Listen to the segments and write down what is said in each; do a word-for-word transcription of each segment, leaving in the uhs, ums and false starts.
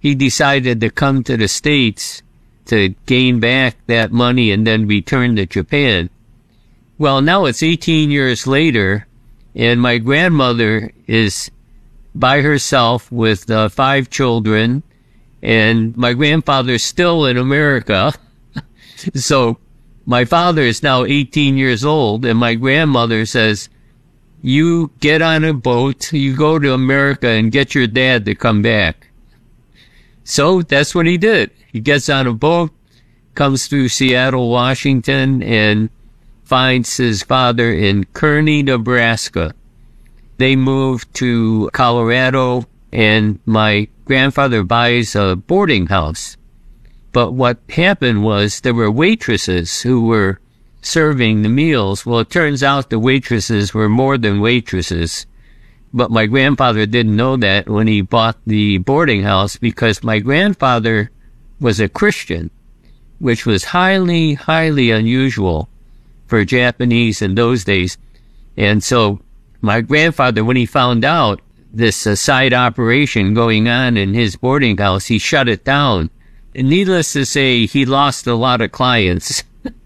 he decided to come to the States to gain back that money and then return to Japan. Well, now it's eighteen years later, and my grandmother is by herself with uh, five children, and my grandfather's still in America. So my father is now eighteen years old, and my grandmother says, you get on a boat, you go to America and get your dad to come back. So that's what he did. He gets on a boat, comes through Seattle, Washington, and finds his father in Kearney, Nebraska. They moved to Colorado, and my grandfather buys a boarding house. But what happened was there were waitresses who were serving the meals. Well, it turns out the waitresses were more than waitresses. But my grandfather didn't know that when he bought the boarding house, because my grandfather was a Christian, which was highly, highly unusual for Japanese in those days. And so my grandfather, when he found out this uh, side operation going on in his boarding house, he shut it down. And needless to say, he lost a lot of clients.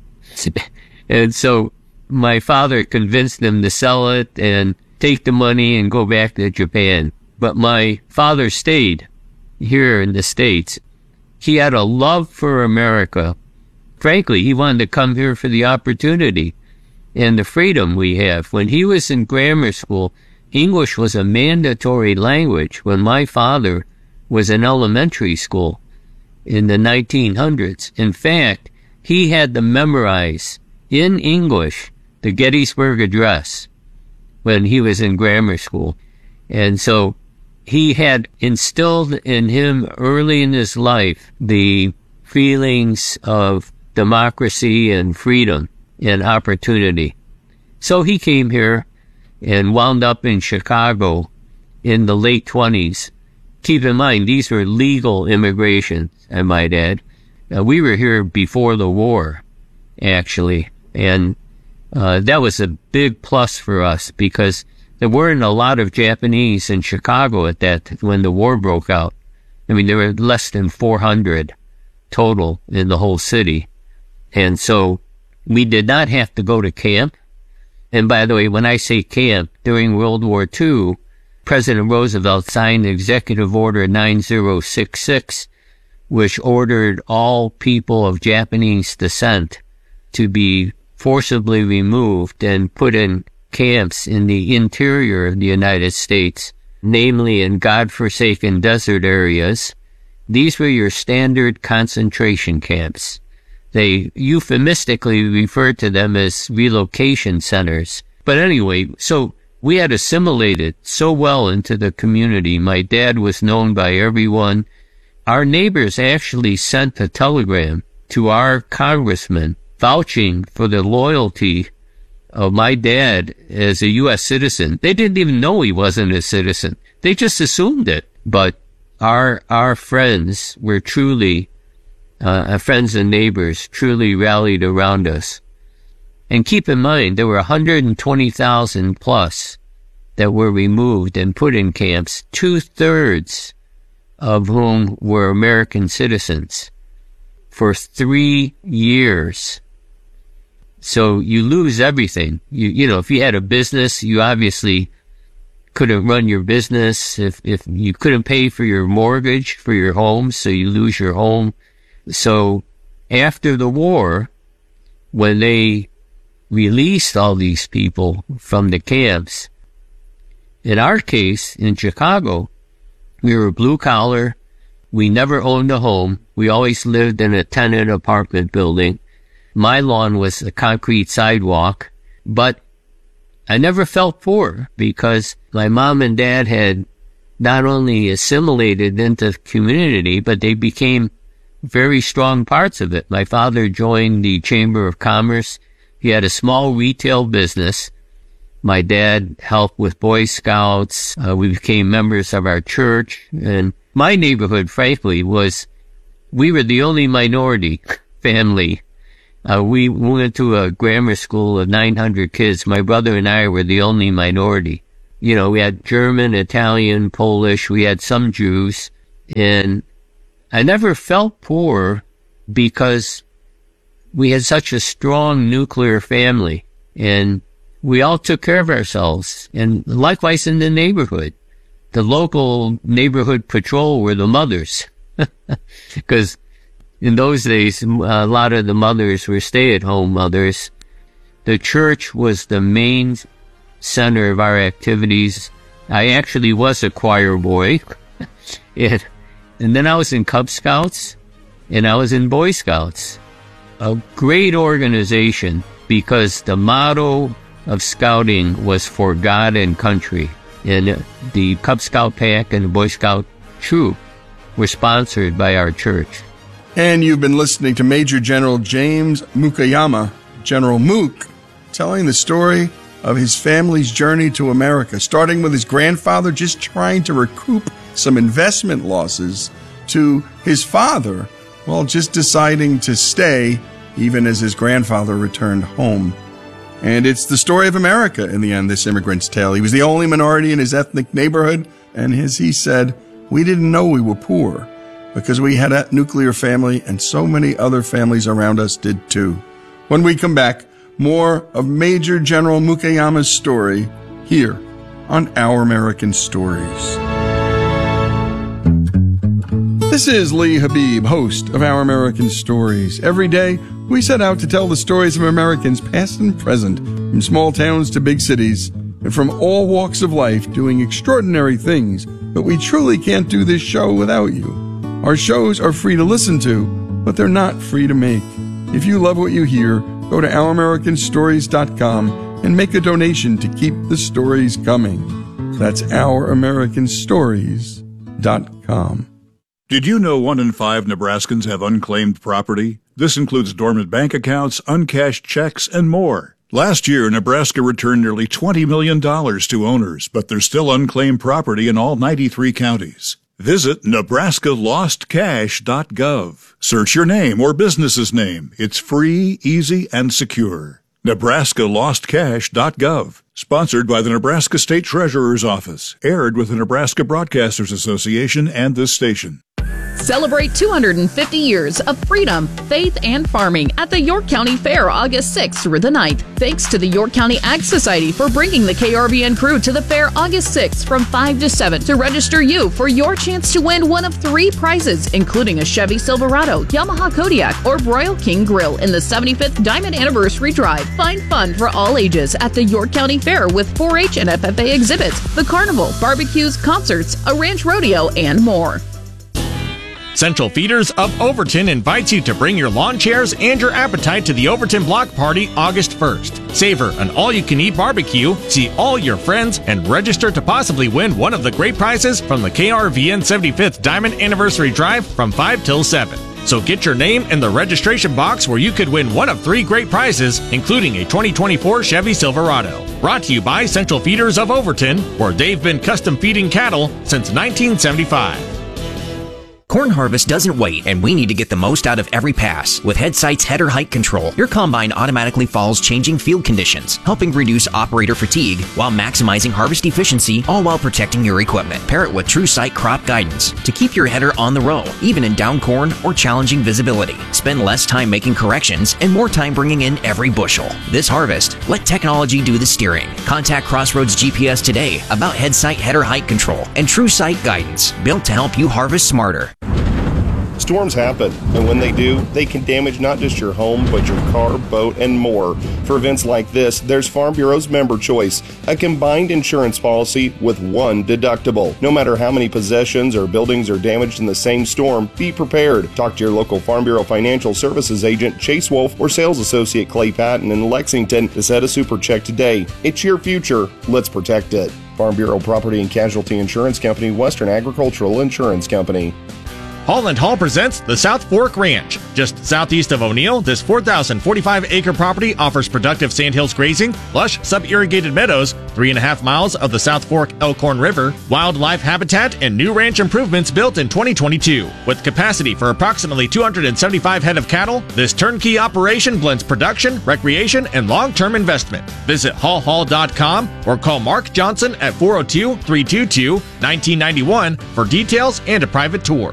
And so my father convinced him to sell it and take the money and go back to Japan. But my father stayed here in the States. He had a love for America. Frankly, he wanted to come here for the opportunity and the freedom we have. When he was in grammar school, English was a mandatory language when my father was in elementary school in the nineteen hundreds. In fact, he had to memorize in English the Gettysburg Address when he was in grammar school. And so he had instilled in him early in his life the feelings of democracy and freedom and opportunity. So he came here and wound up in Chicago in the late twenties. Keep in mind, these were legal immigrations, I might add. Uh, we were here before the war, actually, and uh, that was a big plus for us because there weren't a lot of Japanese in Chicago at that when the war broke out. I mean, there were less than four hundred total in the whole city. And so we did not have to go to camp. And by the way, when I say camp, during World War Two, President Roosevelt signed Executive Order nine zero six six, which ordered all people of Japanese descent to be forcibly removed and put in camps in the interior of the United States, namely in God-forsaken desert areas. These were your standard concentration camps. They euphemistically referred to them as relocation centers. But anyway, so we had assimilated so well into the community. My dad was known by everyone. Our neighbors actually sent a telegram to our congressman vouching for the loyalty of my dad as a U S citizen. They didn't even know he wasn't a citizen. They just assumed it. But our our friends were truly, uh, our friends and neighbors truly rallied around us. And keep in mind, there were one hundred twenty thousand plus that were removed and put in camps, two-thirds of whom were American citizens for three years. So you lose everything. You, you know, if you had a business, you obviously couldn't run your business. If, if you couldn't pay for your mortgage for your home, so you lose your home. So after the war, when they released all these people from the camps, in our case, in Chicago, we were blue collar. We never owned a home. We always lived in a tenant apartment building. My lawn was a concrete sidewalk, but I never felt poor because my mom and dad had not only assimilated into the community, but they became very strong parts of it. My father joined the Chamber of Commerce. He had a small retail business. My dad helped with Boy Scouts. Uh, we became members of our church. And my neighborhood, frankly, was, we were the only minority family. Uh, we went to a grammar school of nine hundred kids. My brother and I were the only minority. You know, we had German, Italian, Polish. We had some Jews. And I never felt poor because we had such a strong nuclear family, and we all took care of ourselves. And likewise in the neighborhood, the local neighborhood patrol were the mothers, because in those days, a lot of the mothers were stay-at-home mothers. The church was the main center of our activities. I actually was a choir boy. and, and then I was in Cub Scouts, and I was in Boy Scouts. A great organization, because the motto of scouting was for God and country. And the Cub Scout Pack and the Boy Scout Troop were sponsored by our church. And you've been listening to Major General James Mukayama, General Mook, telling the story of his family's journey to America, starting with his grandfather just trying to recoup some investment losses, to his father, well, just deciding to stay even as his grandfather returned home. And it's the story of America in the end, this immigrant's tale. He was the only minority in his ethnic neighborhood, and as he said, we didn't know we were poor because we had a nuclear family, and so many other families around us did too. When we come back, more of Major General Mukayama's story here on Our American Stories. This is Lee Habib, host of Our American Stories. Every day, we set out to tell the stories of Americans past and present, from small towns to big cities, and from all walks of life doing extraordinary things, but we truly can't do this show without you. Our shows are free to listen to, but they're not free to make. If you love what you hear, go to our american stories dot com and make a donation to keep the stories coming. That's our american stories dot com. Did you know one in five Nebraskans have unclaimed property? This includes dormant bank accounts, uncashed checks, and more. Last year, Nebraska returned nearly twenty million dollars to owners, but there's still unclaimed property in all ninety-three counties. Visit nebraska lost cash dot gov. Search your name or business's name. It's free, easy, and secure. nebraska lost cash dot gov. Sponsored by the Nebraska State Treasurer's Office. Aired with the Nebraska Broadcasters Association and this station. Celebrate two hundred fifty years of freedom, faith, and farming at the York County Fair August sixth through the ninth. Thanks to the York County Ag Society for bringing the K R V N crew to the fair August sixth from five to seven to register you for your chance to win one of three prizes, including a Chevy Silverado, Yamaha Kodiak, or Broil King Grill in the seventy-fifth Diamond Anniversary Drive. Find fun for all ages at the York County Fair with four H and F F A exhibits, the carnival, barbecues, concerts, a ranch rodeo, and more. Central Feeders of Overton invites you to bring your lawn chairs and your appetite to the Overton Block Party August first. Savor an all-you-can-eat barbecue, see all your friends, and register to possibly win one of the great prizes from the K R V N seventy-fifth Diamond Anniversary Drive from five till seven. So get your name in the registration box where you could win one of three great prizes, including a twenty twenty-four Chevy Silverado. Brought to you by Central Feeders of Overton, where they've been custom feeding cattle since nineteen seventy-five. Corn harvest doesn't wait, and we need to get the most out of every pass. With Headsight's header height control, your combine automatically follows changing field conditions, helping reduce operator fatigue while maximizing harvest efficiency, all while protecting your equipment. Pair it with TrueSight crop guidance to keep your header on the row, even in down corn or challenging visibility. Spend less time making corrections and more time bringing in every bushel. This harvest, let technology do the steering. Contact Crossroads G P S today about Headsight header height control and TrueSight guidance, built to help you harvest smarter. Storms happen, and when they do, they can damage not just your home, but your car, boat, and more. For events like this, there's Farm Bureau's Member Choice, a combined insurance policy with one deductible. No matter how many possessions or buildings are damaged in the same storm, be prepared. Talk to your local Farm Bureau Financial Services agent, Chase Wolf, or sales associate Clay Patton in Lexington to set a super check today. It's your future. Let's protect it. Farm Bureau Property and Casualty Insurance Company, Western Agricultural Insurance Company. Holland Hall presents the South Fork Ranch. Just southeast of O'Neill, this four thousand forty-five acre property offers productive sandhills grazing, lush sub-irrigated meadows, three and a half miles of the South Fork Elkhorn River, wildlife habitat, and new ranch improvements built in twenty twenty-two. With capacity for approximately two hundred seventy-five head of cattle, this turnkey operation blends production, recreation, and long-term investment. Visit hall hall dot com or call Mark Johnson at four oh two, three two two, one nine nine one for details and a private tour.